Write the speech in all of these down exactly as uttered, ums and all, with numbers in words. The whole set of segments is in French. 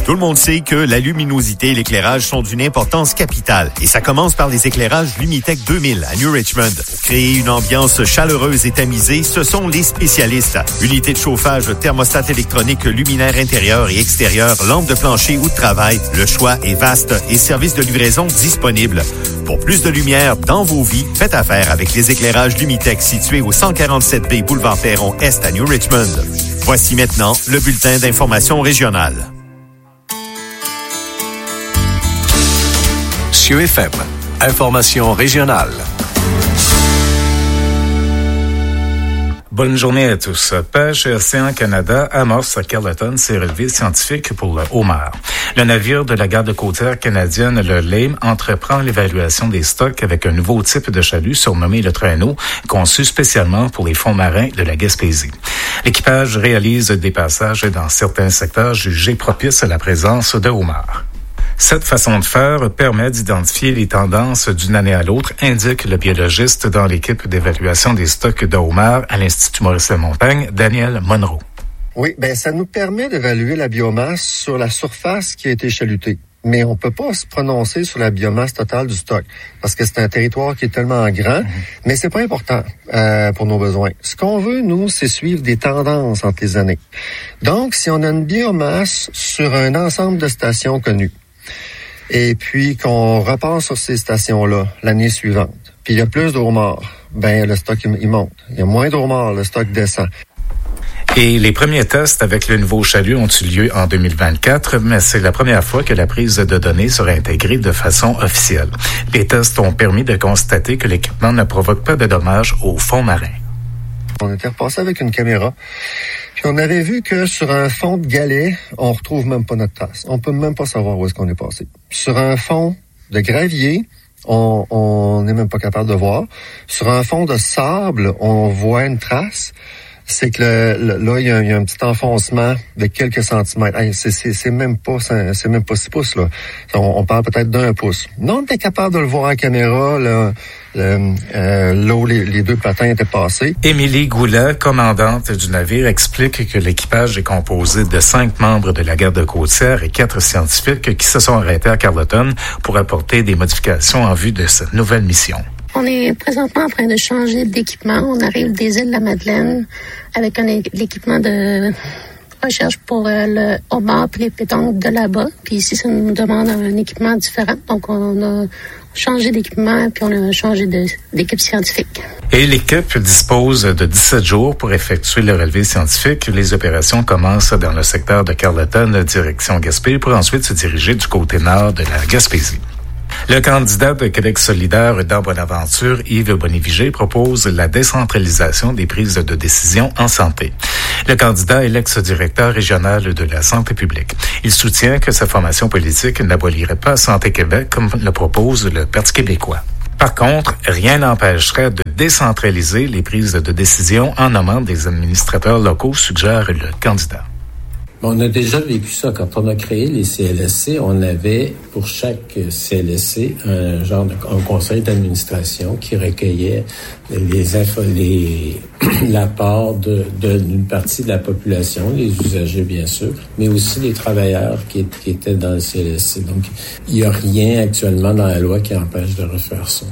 Tout le monde sait que la luminosité et l'éclairage sont d'une importance capitale. Et ça commence par les éclairages Lumitech deux mille à New Richmond. Pour créer une ambiance chaleureuse et tamisée, ce sont les spécialistes. Unité de chauffage, thermostat électronique, luminaire intérieur et extérieur, lampe de plancher ou de travail. Le choix est vaste et service de livraison disponible. Pour plus de lumière dans vos vies, faites affaire avec les éclairages Lumitech situés au cent quarante-sept B Boulevard Perron Est à New Richmond. Voici maintenant le bulletin d'information régionale. Cieux F M, information régionale. Bonne journée à tous. Pêche et Océan Canada amorce à Carleton ses relevés scientifiques pour le homard. Le navire de la garde côtière canadienne, le Lame, entreprend l'évaluation des stocks avec un nouveau type de chalut surnommé le traîneau, conçu spécialement pour les fonds marins de la Gaspésie. L'équipage réalise des passages dans certains secteurs jugés propices à la présence de homards. Cette façon de faire permet d'identifier les tendances d'une année à l'autre, indique le biologiste dans l'équipe d'évaluation des stocks de homards à l'Institut Maurice-Lamontagne, Daniel Monroe. Oui, ben ça nous permet d'évaluer la biomasse sur la surface qui a été chalutée. Mais on peut pas se prononcer sur la biomasse totale du stock parce que c'est un territoire qui est tellement grand, mmh. mais c'est pas important euh, pour nos besoins. Ce qu'on veut, nous, c'est suivre des tendances entre les années. Donc, si on a une biomasse sur un ensemble de stations connues, et puis qu'on repart sur ces stations-là l'année suivante, puis il y a plus de homards, ben le stock il monte. Il y a moins de homards, le stock descend. Et les premiers tests avec le nouveau chalut ont eu lieu en deux mille vingt-quatre, mais c'est la première fois que la prise de données sera intégrée de façon officielle. Les tests ont permis de constater que l'équipement ne provoque pas de dommages au fond marin. On était repassé avec une caméra, puis on avait vu que sur un fond de galet, on retrouve même pas notre trace. On peut même pas savoir où est-ce qu'on est passé. Sur un fond de gravier, on on n'est même pas capable de voir. Sur un fond de sable, on voit une trace. C'est que le, le, là, il y, a, il y a un petit enfoncement de quelques centimètres. Hey, c'est, c'est, c'est même pas, c'est, c'est même pas six pouces, là. On, on parle peut-être d'un pouce. Non, on était capable de le voir à la caméra, là, le, euh, là où les, les deux patins étaient passés. Émilie Goulet, commandante du navire, explique que l'équipage est composé de cinq membres de la garde côtière et quatre scientifiques qui se sont arrêtés à Carleton pour apporter des modifications en vue de cette nouvelle mission. On est présentement en train de changer d'équipement. On arrive des îles de la Madeleine avec un l'équipement de recherche pour euh, le homard et les pétanques de là-bas. Puis ici, ça nous demande un équipement différent. Donc, on a changé d'équipement puis on a changé de, d'équipe scientifique. Et l'équipe dispose de dix-sept jours pour effectuer le relevé scientifique. Les opérations commencent dans le secteur de Carleton, direction Gaspé, pour ensuite se diriger du côté nord de la Gaspésie. Le candidat de Québec solidaire dans Bonaventure, Yves Boniviger, propose la décentralisation des prises de décision en santé. Le candidat est l'ex-directeur régional de la santé publique. Il soutient que sa formation politique n'abolirait pas Santé Québec comme le propose le Parti québécois. Par contre, rien n'empêcherait de décentraliser les prises de décision en nommant des administrateurs locaux, suggère le candidat. On a déjà vécu ça. Quand on a créé les C L S C, on avait pour chaque C L S C un genre de un conseil d'administration qui recueillait les infos, les l'apport de, de d'une partie de la population, les usagers bien sûr, mais aussi les travailleurs qui, qui étaient dans le C L S C. Donc, il n'y a rien actuellement dans la loi qui empêche de refaire ça.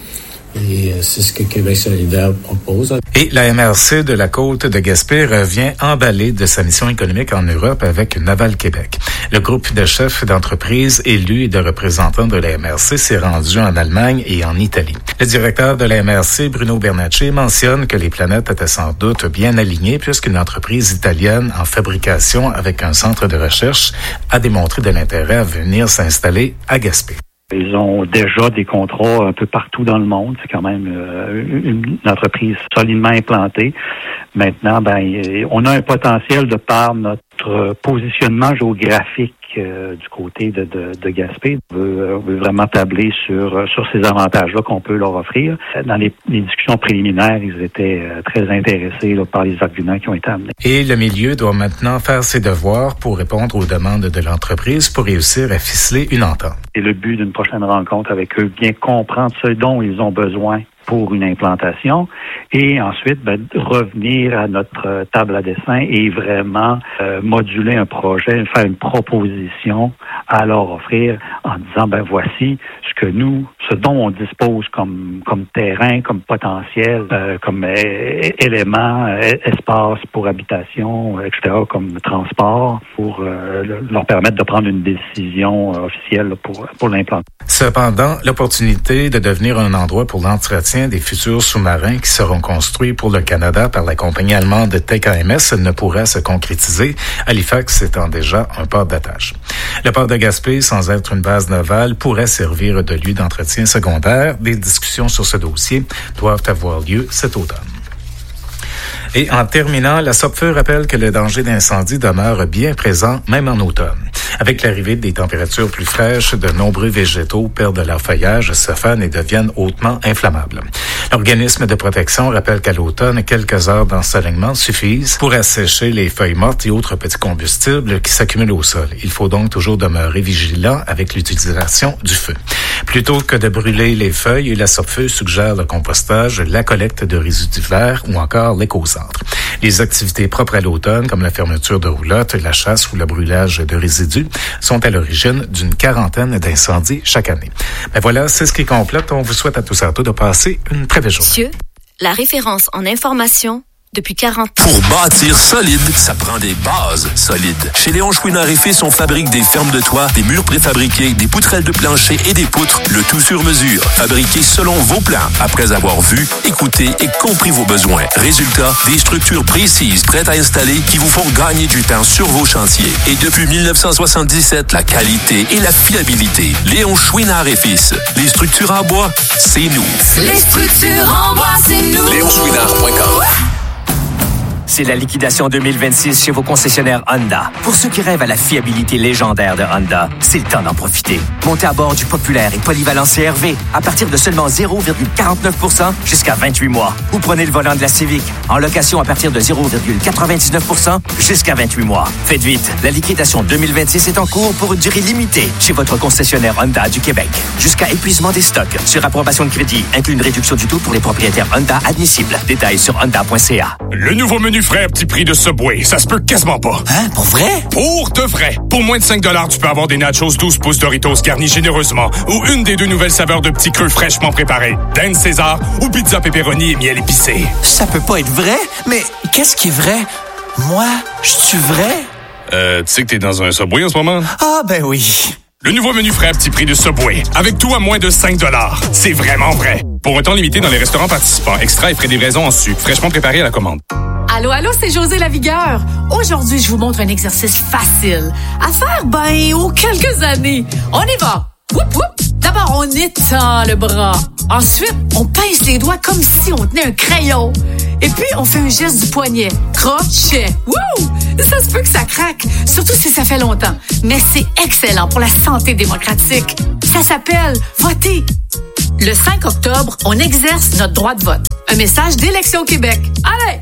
Et c'est ce que Québec solidaire propose. Et la M R C de la côte de Gaspé revient emballée de sa mission économique en Europe avec Naval Québec. Le groupe de chefs d'entreprise élus et de représentants de la M R C s'est rendu en Allemagne et en Italie. Le directeur de la M R C, Bruno Bernacci, mentionne que les planètes étaient sans doute bien alignées puisqu'une entreprise italienne en fabrication avec un centre de recherche a démontré de l'intérêt à venir s'installer à Gaspé. Ils ont déjà des contrats un peu partout dans le monde. C'est quand même euh, une entreprise solidement implantée. Maintenant, ben, on a un potentiel de par notre positionnement géographique euh, du côté de, de, de Gaspé. On veut, on veut vraiment tabler sur, sur ces avantages-là qu'on peut leur offrir. Dans les, les discussions préliminaires, ils étaient euh, très intéressés là, par les arguments qui ont été amenés. Et le milieu doit maintenant faire ses devoirs pour répondre aux demandes de l'entreprise pour réussir à ficeler une entente. C'est le but d'une prochaine rencontre avec eux, bien comprendre ce dont ils ont besoin pour une implantation et ensuite ben, revenir à notre table à dessin et vraiment euh, moduler un projet, faire une proposition à leur offrir en disant ben voici ce que nous, ce dont on dispose comme comme terrain, comme potentiel, euh, comme é- élément, é- espace pour habitation, et cetera, comme transport, pour euh, leur permettre de prendre une décision euh, officielle pour pour l'implantation. Cependant, l'opportunité de devenir un endroit pour l'entretien des futurs sous-marins qui seront construits pour le Canada par la compagnie allemande T K M S ne pourra se concrétiser, Halifax étant déjà un port d'attache. Le port de Gaspé, sans être une base navale, pourrait servir de lieu d'entretien secondaire. Des discussions sur ce dossier doivent avoir lieu cet automne. Et en terminant, la SOPFEU rappelle que le danger d'incendie demeure bien présent, même en automne. Avec l'arrivée des températures plus fraîches, de nombreux végétaux perdent leur feuillage, se fanent et deviennent hautement inflammables. L'organisme de protection rappelle qu'à l'automne, quelques heures d'ensoleillement suffisent pour assécher les feuilles mortes et autres petits combustibles qui s'accumulent au sol. Il faut donc toujours demeurer vigilant avec l'utilisation du feu. Plutôt que de brûler les feuilles, la SOPFEU suggère le compostage, la collecte de résidus verts ou encore l'éco-centre. Les activités propres à l'automne, comme la fermeture de roulottes, la chasse ou le brûlage de résidus, sont à l'origine d'une quarantaine d'incendies chaque année. Ben voilà, c'est ce qui complète. On vous souhaite à tous et à toutes de passer une très belle journée. Monsieur, la référence en information depuis quarante ans. Pour bâtir solide, ça prend des bases solides. Chez Léon Chouinard et Fils, on fabrique des fermes de toit, des murs préfabriqués, des poutrelles de plancher et des poutres, le tout sur mesure, fabriqués selon vos plans, après avoir vu, écouté et compris vos besoins. Résultat, des structures précises, prêtes à installer, qui vous font gagner du temps sur vos chantiers. Et depuis dix-neuf cent soixante-dix-sept, la qualité et la fiabilité. Léon Chouinard et Fils. Les structures en bois, c'est nous. Les structures en bois, c'est nous. léon chouinard point com. C'est la liquidation deux mille vingt-six chez vos concessionnaires Honda. Pour ceux qui rêvent à la fiabilité légendaire de Honda, c'est le temps d'en profiter. Montez à bord du populaire et polyvalent C R V à partir de seulement zéro virgule quarante-neuf pour cent jusqu'à vingt-huit mois. Ou prenez le volant de la Civic en location à partir de zéro virgule quatre-vingt-dix-neuf pour cent jusqu'à vingt-huit mois. Faites vite, la liquidation deux mille vingt-six est en cours pour une durée limitée chez votre concessionnaire Honda du Québec. Jusqu'à épuisement des stocks. Sur approbation de crédit, inclut une réduction du taux pour les propriétaires Honda admissibles. Détails sur honda point c a. Le nouveau menu frais à petit prix de Subway, ça se peut quasiment pas. Hein? Pour vrai? Pour de vrai. Pour moins de cinq dollars, tu peux avoir des nachos douze pouces Doritos garnis généreusement ou une des deux nouvelles saveurs de petits creux fraîchement préparés. Dan César ou pizza pepperoni et miel épicé. Ça peut pas être vrai? Mais qu'est-ce qui est vrai? Moi, je suis vrai? Euh, tu sais que t'es dans un Subway en ce moment? Ah, ben oui. Le nouveau menu frais à petit prix de Subway. Avec tout à moins de cinq dollars. C'est vraiment vrai. Pour un temps limité dans les restaurants participants. Extra et frais de livraison en sucre. Fraîchement préparé à la commande. Allô, allô, c'est José Lavigueur. Aujourd'hui, je vous montre un exercice facile à faire, ben, aux quelques années. On y va. Whoop, whoop. D'abord, on étend le bras. Ensuite, on pince les doigts comme si on tenait un crayon. Et puis, on fait un geste du poignet. Crochet. Wouh! Ça se peut que ça craque, surtout si ça fait longtemps. Mais c'est excellent pour la santé démocratique. Ça s'appelle voter. Le cinq octobre, on exerce notre droit de vote. Un message d'Élection Québec. Allez!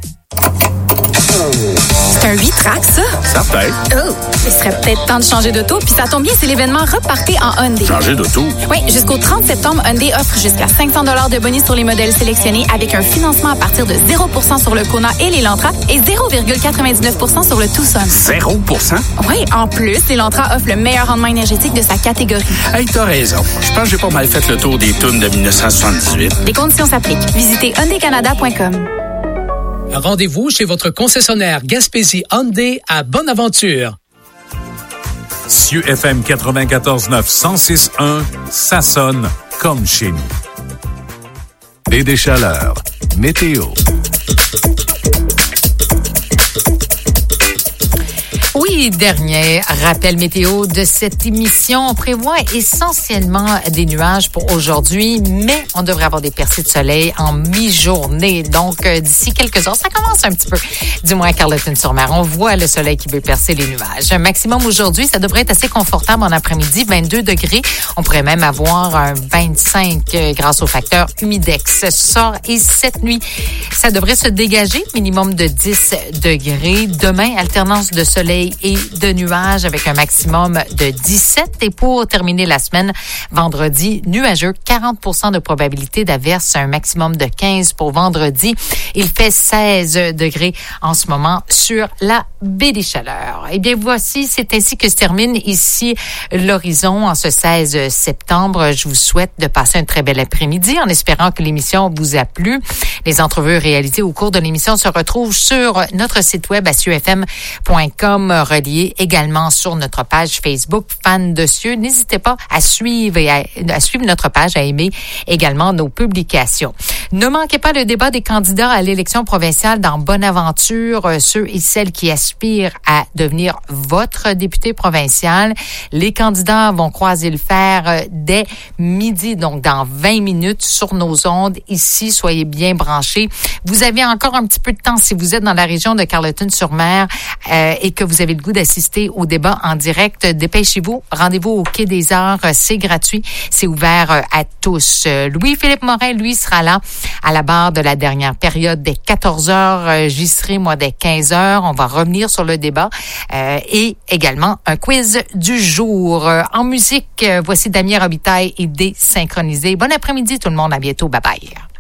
C'est un huit tracks, ça? Ça peut-être. Oh, il serait peut-être temps de changer d'auto, puis ça tombe bien, c'est l'événement Repartez en Hyundai. Changer d'auto? Oui, jusqu'au trente septembre, Hyundai offre jusqu'à cinq cents dollars de bonus sur les modèles sélectionnés avec un financement à partir de zéro pour cent sur le Kona et l'Elantra et zéro virgule quatre-vingt-dix-neuf pour cent sur le Tucson. zéro pour cent? Oui, en plus, l'Elantra offre le meilleur rendement énergétique de sa catégorie. Hey, t'as raison. Je pense que j'ai pas mal fait le tour des tunes de dix-neuf cent soixante-dix-huit. Les conditions s'appliquent. Visitez hyundai canada point com. Rendez-vous chez votre concessionnaire Gaspésie Hyundai à Bonaventure. Cieux F M quatre-vingt-quatorze neuf cent six un, ça sonne comme chez nous. Et des chaleurs. Météo. Oui, dernier rappel météo de cette émission. On prévoit essentiellement des nuages pour aujourd'hui, mais on devrait avoir des percées de soleil en mi-journée. Donc, euh, d'ici quelques heures, ça commence un petit peu. Du moins à Carleton-sur-Mer, on voit le soleil qui veut percer les nuages. Un maximum aujourd'hui, ça devrait être assez confortable en après-midi, vingt-deux degrés. On pourrait même avoir un vingt-cinq euh, grâce au facteur humidex. Ce soir et cette nuit, ça devrait se dégager, minimum de dix degrés. Demain, alternance de soleil soleil et de nuages avec un maximum de dix-sept. Et pour terminer la semaine, vendredi, nuageux, quarante pour cent de probabilité d'averse, un maximum de quinze pour vendredi. Il fait seize degrés en ce moment sur la baie des Chaleurs. Eh bien, voici, c'est ainsi que se termine ici l'horizon en ce seize septembre. Je vous souhaite de passer un très bel après-midi en espérant que l'émission vous a plu. Les entrevues réalisées au cours de l'émission se retrouvent sur notre site web à cieux f m point com, relié également sur notre page Facebook Fans de Cieux. N'hésitez pas à suivre et à, à suivre notre page, à aimer également nos publications. Ne manquez pas le débat des candidats à l'élection provinciale dans Bonaventure, ceux et celles qui aspirent à devenir votre député provincial. Les candidats vont croiser le fer dès midi, donc dans vingt minutes sur nos ondes. Ici, soyez bien branchés. Vous avez encore un petit peu de temps si vous êtes dans la région de Carleton-sur-Mer euh, et que vous avez le goût d'assister au débat en direct. Dépêchez-vous. Rendez-vous au Quai des Arts. C'est gratuit. C'est ouvert à tous. Louis-Philippe Morin, lui, sera là à la barre de la dernière période dès quatorze heures. J'y serai, moi, dès quinze heures. On va revenir sur le débat euh, et également un quiz du jour. En musique, voici Damien Robitaille et Désynchronisé. Bon après-midi tout le monde. À bientôt. Bye bye.